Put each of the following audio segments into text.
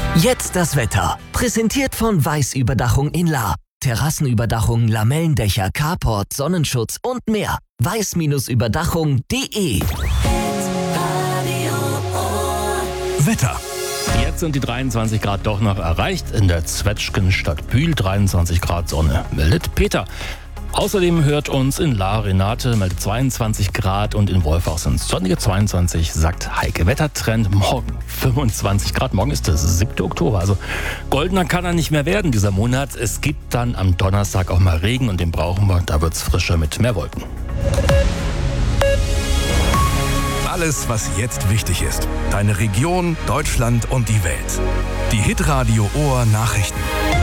Jetzt das Wetter. Präsentiert von Weiß Überdachung in Lahr. Terrassenüberdachung, Lamellendächer, Carport, Sonnenschutz und mehr. weiß-überdachung.de. Wetter. Jetzt sind die 23 Grad doch noch erreicht. In der Zwetschgenstadt Bühl 23 Grad Sonne, meldet Peter. Außerdem hört uns in Lahr Renate, meldet 22 Grad und in Wolfach sind sonnige 22, sagt Heike. Wettertrend morgen 25 Grad. Morgen ist der 7. Oktober, also goldener kann er nicht mehr werden dieser Monat. Es gibt dann am Donnerstag auch mal Regen und den brauchen wir. Da wird's frischer mit mehr Wolken. Alles, was jetzt wichtig ist. Deine Region, Deutschland und die Welt. Die Hitradio Ohr Nachrichten.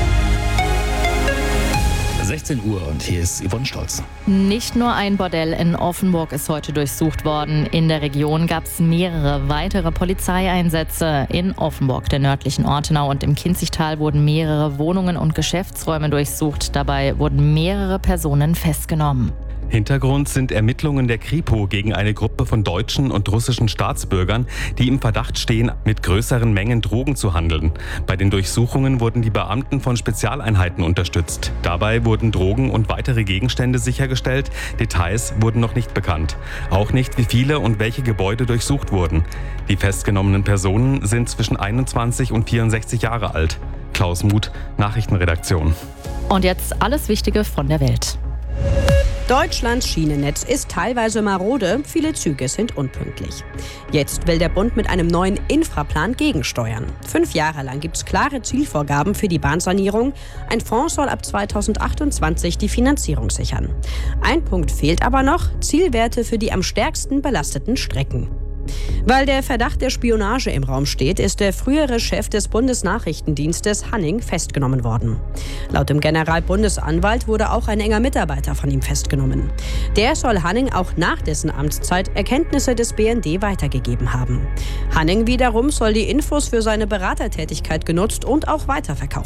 16 Uhr und hier ist Yvonne Stolz. Nicht nur ein Bordell in Offenburg ist heute durchsucht worden. In der Region gab es mehrere weitere Polizeieinsätze. In Offenburg, der nördlichen Ortenau und im Kinzigtal wurden mehrere Wohnungen und Geschäftsräume durchsucht. Dabei wurden mehrere Personen festgenommen. Hintergrund sind Ermittlungen der Kripo gegen eine Gruppe von deutschen und russischen Staatsbürgern, die im Verdacht stehen, mit größeren Mengen Drogen zu handeln. Bei den Durchsuchungen wurden die Beamten von Spezialeinheiten unterstützt. Dabei wurden Drogen und weitere Gegenstände sichergestellt. Details wurden noch nicht bekannt. Auch nicht, wie viele und welche Gebäude durchsucht wurden. Die festgenommenen Personen sind zwischen 21 und 64 Jahre alt. Klaus Muth, Nachrichtenredaktion. Und jetzt alles Wichtige von der Welt. Deutschlands Schienennetz ist teilweise marode, viele Züge sind unpünktlich. Jetzt will der Bund mit einem neuen Infraplan gegensteuern. 5 Jahre lang gibt es klare Zielvorgaben für die Bahnsanierung. Ein Fonds soll ab 2028 die Finanzierung sichern. Ein Punkt fehlt aber noch: Zielwerte für die am stärksten belasteten Strecken. Weil der Verdacht der Spionage im Raum steht, ist der frühere Chef des Bundesnachrichtendienstes Hanning festgenommen worden. Laut dem Generalbundesanwalt wurde auch ein enger Mitarbeiter von ihm festgenommen. Der soll Hanning auch nach dessen Amtszeit Erkenntnisse des BND weitergegeben haben. Hanning wiederum soll die Infos für seine Beratertätigkeit genutzt und auch weiterverkauft